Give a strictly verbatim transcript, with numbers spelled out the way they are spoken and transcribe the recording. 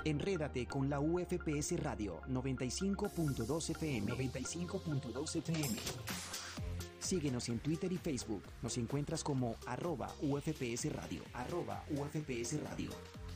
Enrédate con la U F P S Radio noventa y cinco punto dos F M. noventa y cinco punto dos F M. Síguenos en Twitter y Facebook. Nos encuentras como arroba U F P S Radio. Arroba U F P S Radio.